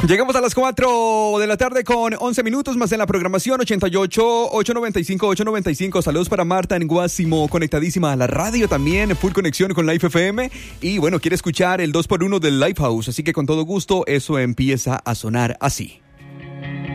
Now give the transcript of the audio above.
Llegamos a las 4 de la tarde con 11 minutos más en la programación 88-895-895. Saludos para Marta en Guásimo, conectadísima a la radio también, full conexión con Life FM. Y bueno, quiere escuchar el 2x1 del Lifehouse, así que con todo gusto eso empieza a sonar así.